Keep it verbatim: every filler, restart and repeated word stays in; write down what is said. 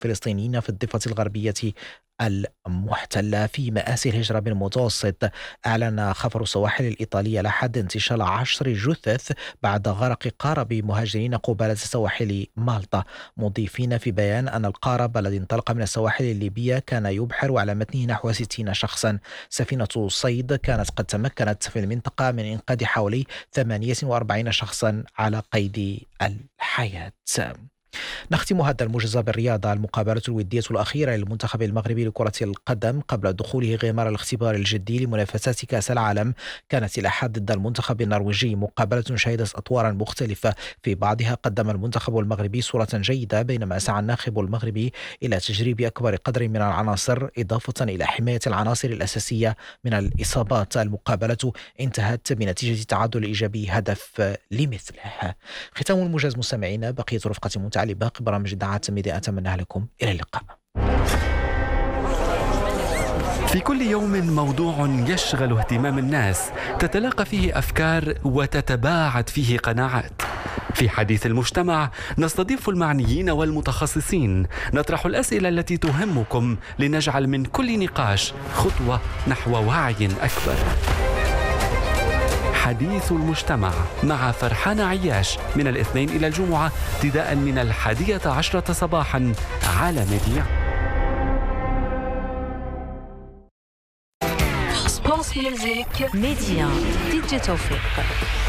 فلسطينيين في الضفة الغربية المحتلة في مآسي الهجرة بالمتوسط. أعلن خفر السواحل الإيطالية لحد انتشال عشر جثث بعد غرق قارب مهاجرين قبالة سواحل مالطا، مضيفين في بيان أن القارب الذي انطلق من السواحل الليبية كان يبحر على متنه نحو ستين شخصا. سفينة صيد كانت قد تمكنت في المنطقة من إنقاذ حوالي ثمانية وأربعين شخصا على قيد الحياة. نختم هذا الموجز بالرياضة. المقابلة الودية الأخيرة للمنتخب المغربي لكرة القدم قبل دخوله غمار الاختبار الجدي لمنافسات كأس العالم كانت إلى حد ضد المنتخب النرويجي، مقابلة شهدت أطوارا مختلفة. في بعضها قدم المنتخب المغربي صورة جيدة، بينما سعى الناخب المغربي إلى تجريب أكبر قدر من العناصر إضافة إلى حماية العناصر الأساسية من الإصابات. المقابلة انتهت بنتيجة تعادل إيجابي هدف لمثله. ختام الموجز مستمعينا، بقية رفقة متعلقة باقي برامج الدعاء التنميدية. أتمنى لكم إلى اللقاء. في كل يوم موضوع يشغل اهتمام الناس، تتلاقى فيه أفكار وتتباعد فيه قناعات. في حديث المجتمع نستضيف المعنيين والمتخصصين، نطرح الأسئلة التي تهمكم لنجعل من كل نقاش خطوة نحو وعي أكبر. حديث المجتمع مع فرحان عياش من الاثنين إلى الجمعة ابتداء من الحادية عشرة صباحا على ميديا. سبونس ميوزيك ميديا دي جي توفيق.